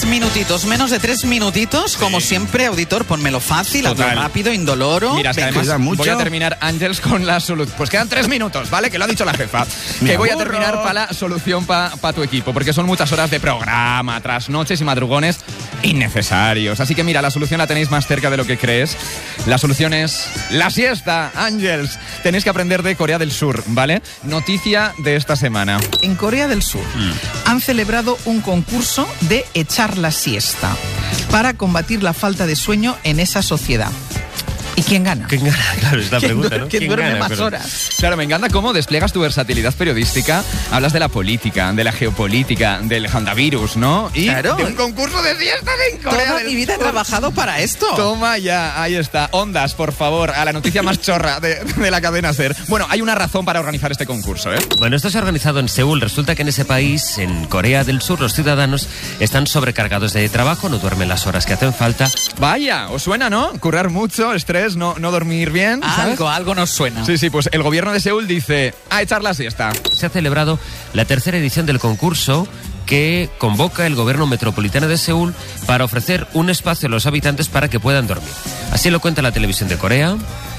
minutitos, menos de 3 minutitos, como siempre, auditor, ponmelo fácil, hazlo rápido, indoloro. Mira, es que además voy a terminar, Ángels, con la solución. Pues quedan 3 minutos, ¿vale? Que lo ha dicho la jefa. Que voy a terminar para la solución para tu equipo, porque son muchas horas de programa, trasnoches y madrugones innecesarios. Así que mira, la solución la tenéis más cerca de lo que crees. La solución es la siesta, Ángels. Tenéis que aprender de Corea del Sur, ¿vale? Noticia de esta semana. En Corea del Sur han celebrado un concurso de echar la siesta para combatir la falta de sueño en esa sociedad. ¿Y quién gana? ¿Quién gana? Claro, es la pregunta, ¿no? ¿Quién duerme gana, más horas? Claro, me encanta cómo despliegas tu versatilidad periodística. Hablas de la política, de la geopolítica, del handavirus, ¿no? Y claro, de un concurso de siesta en Corea toda del mi vida he trabajado para esto. Toma ya, ahí está. Ondas, por favor, a la noticia más chorra de la cadena SER. Bueno, hay una razón para organizar este concurso, ¿eh? Bueno, esto se ha organizado en Seúl. Resulta que en ese país, en Corea del Sur, los ciudadanos están sobrecargados de trabajo, no duermen las horas que hacen falta. Vaya, os suena, ¿no? Currar mucho, estrés, no dormir bien, ¿sabes? Algo nos suena. Sí, pues el gobierno de Seúl dice, a echar la siesta. Se ha celebrado la tercera edición del concurso que convoca el gobierno metropolitano de Seúl para ofrecer un espacio a los habitantes para que puedan dormir. Así lo cuenta la televisión de Corea.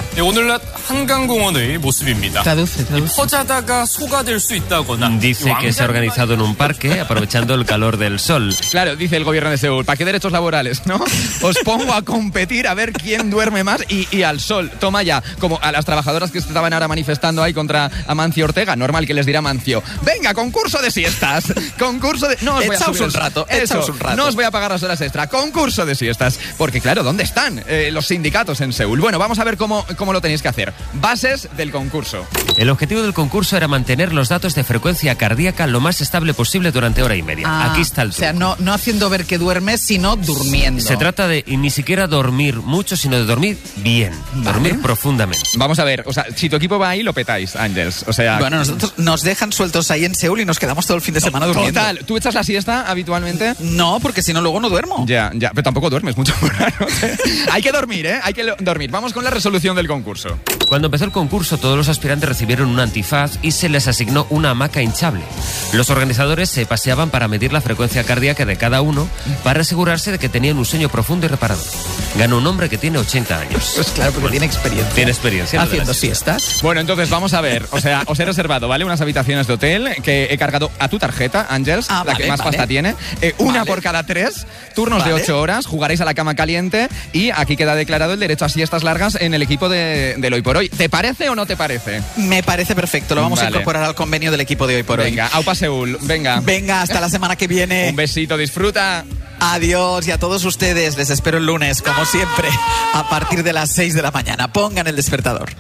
오늘날 한강공원의 모습입니다. Traduce. 퍼자다가 소가 될 수 있다거나. Dice que se ha organizado en un parque aprovechando el calor del sol. Claro, dice el gobierno de Seúl, ¿para qué derechos laborales, no? Os pongo a competir a ver quién duerme más y al sol. Toma ya, como a las trabajadoras que estaban ahora manifestando ahí contra Amancio Ortega, normal que les dirá Amancio, venga, concurso de siestas, concurso de... No os voy a subir un rato. No os voy a pagar las horas extra, concurso de siestas. Porque claro, ¿dónde están los sindicatos en Seúl? Bueno, vamos a ver cómo lo tenéis que hacer. Bases del concurso. El objetivo del concurso era mantener los datos de frecuencia cardíaca lo más estable posible durante hora y media. Aquí está el truco. O sea, no haciendo ver que duermes, sino durmiendo. Se trata de ni siquiera dormir mucho, sino de dormir bien, dormir profundamente. Vamos a ver, o sea, si tu equipo va ahí, lo petáis, Ángels. O sea, bueno, nosotros nos dejan sueltos ahí en Seúl y nos quedamos todo el fin de semana durmiendo. Total, ¿tú echas la siesta habitualmente? No, porque si no luego no duermo. Ya, pero tampoco duermes mucho por la noche. Hay que dormir, ¿eh? Hay que dormir. Vamos con la resolución del concurso. Cuando empezó el concurso, todos los aspirantes recibieron un antifaz y se les asignó una hamaca hinchable. Los organizadores se paseaban para medir la frecuencia cardíaca de cada uno para asegurarse de que tenían un sueño profundo y reparador. Ganó un hombre que tiene 80 años. Pues claro, porque tiene experiencia. Tiene experiencia. Haciendo siestas. Bueno, entonces vamos a ver. O sea, os he reservado, ¿vale? Unas habitaciones de hotel que he cargado a tu tarjeta, Ángels, la que más pasta tiene. Una por cada 3, turnos de 8 horas, jugaréis a la cama caliente y aquí queda declarado el derecho a siestas largas en el equipo del Hoy por Hoy. ¿Te parece o no te parece? Me parece perfecto. Lo vamos a incorporar al convenio del equipo de Hoy por Hoy. Venga, aupa Seúl. Venga. Venga, hasta la semana que viene. Un besito, disfruta. Adiós, y a todos ustedes les espero el lunes, como siempre, a partir de las 6 de la mañana. Pongan el despertador.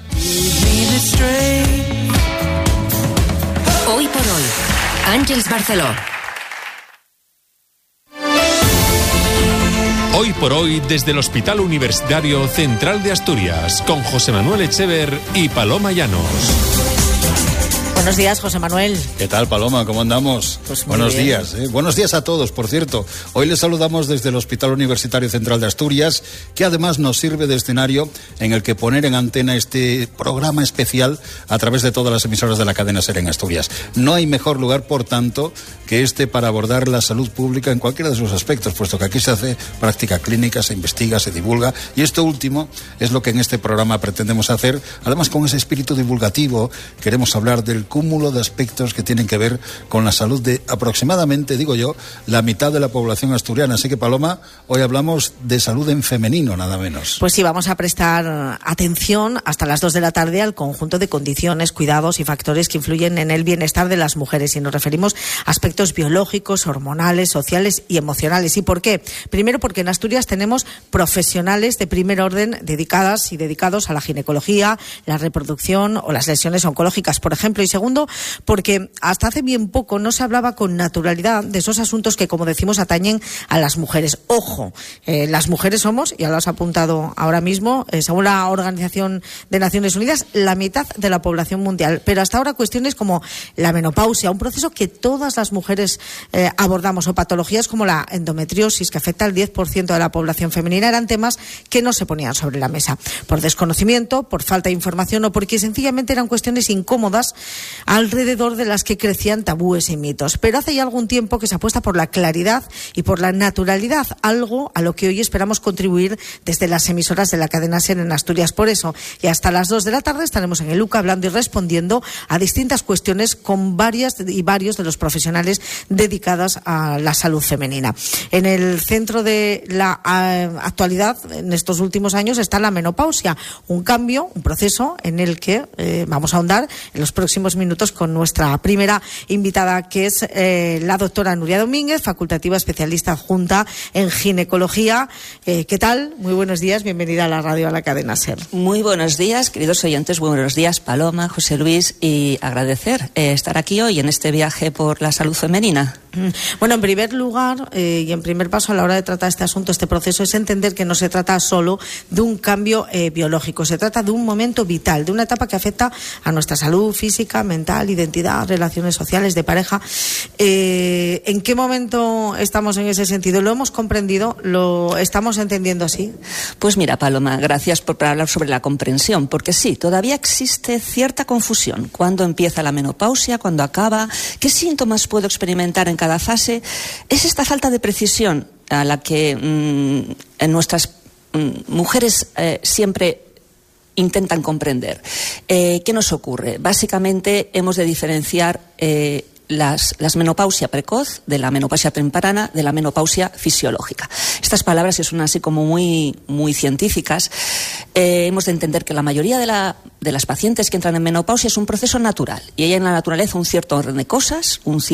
Hoy por Hoy, Ángels Barceló. Hoy por Hoy desde el Hospital Universitario Central de Asturias, con José Manuel Echever y Paloma Llanos. Buenos días, José Manuel. ¿Qué tal, Paloma? ¿Cómo andamos? Pues buenos días. Buenos días a todos, por cierto. Hoy les saludamos desde el Hospital Universitario Central de Asturias, que además nos sirve de escenario en el que poner en antena este programa especial a través de todas las emisoras de la cadena SER en Asturias. No hay mejor lugar, por tanto, que este para abordar la salud pública en cualquiera de sus aspectos, puesto que aquí se hace práctica clínica, se investiga, se divulga, y esto último es lo que en este programa pretendemos hacer. Además, con ese espíritu divulgativo, queremos hablar del cúmulo de aspectos que tienen que ver con la salud de aproximadamente, digo yo, la mitad de la población asturiana. Así que, Paloma, hoy hablamos de salud en femenino, nada menos. Pues sí, vamos a prestar atención hasta las 2 de la tarde al conjunto de condiciones, cuidados y factores que influyen en el bienestar de las mujeres. Y nos referimos a aspectos biológicos, hormonales, sociales y emocionales. ¿Y por qué? Primero, porque en Asturias tenemos profesionales de primer orden dedicadas y dedicados a la ginecología, la reproducción o las lesiones oncológicas, por ejemplo. Y segundo, porque hasta hace bien poco no se hablaba con naturalidad de esos asuntos que, como decimos, atañen a las mujeres. Ojo, las mujeres somos, ya lo has apuntado ahora mismo, según la Organización de Naciones Unidas, la mitad de la población mundial. Pero hasta ahora cuestiones como la menopausia, un proceso que todas las mujeres abordamos, o patologías como la endometriosis, que afecta al 10% de la población femenina, eran temas que no se ponían sobre la mesa. Por desconocimiento, por falta de información o porque sencillamente eran cuestiones incómodas alrededor de las que crecían tabúes y mitos. Pero hace ya algún tiempo que se apuesta por la claridad y por la naturalidad, algo a lo que hoy esperamos contribuir desde las emisoras de la cadena SER en Asturias. Por eso, y hasta las 2 de la tarde estaremos en el UCA hablando y respondiendo a distintas cuestiones con varios de los profesionales dedicados a la salud femenina. En el centro de la actualidad, en estos últimos años, está la menopausia, un cambio, un proceso en el que vamos a ahondar en los próximos minutos con nuestra primera invitada, que es la doctora Nuria Domínguez, facultativa especialista adjunta en ginecología. ¿Qué tal? Muy buenos días, bienvenida a la radio, a la cadena SER. Muy buenos días, queridos oyentes, buenos días, Paloma, José Luis, y agradecer estar aquí hoy en este viaje por la salud femenina. Bueno, en primer lugar y en primer paso a la hora de tratar este asunto, este proceso, es entender que no se trata solo de un cambio biológico, se trata de un momento vital, de una etapa que afecta a nuestra salud física, mental, identidad, relaciones sociales, de pareja. ¿En qué momento estamos en ese sentido? ¿Lo hemos comprendido? ¿Lo estamos entendiendo así? Pues mira, Paloma, gracias por hablar sobre la comprensión, porque sí, todavía existe cierta confusión. ¿Cuándo empieza la menopausia? ¿Cuándo acaba? ¿Qué síntomas puedo experimentar en cada fase? Es esta falta de precisión a la que en nuestras mujeres siempre intentan comprender. ¿Qué nos ocurre? Básicamente hemos de diferenciar las menopausia precoz de la menopausia temprana de la menopausia fisiológica. Estas palabras que son así como muy científicas. Hemos de entender que la mayoría de las pacientes que entran en menopausia es un proceso natural y hay en la naturaleza un cierto orden de cosas,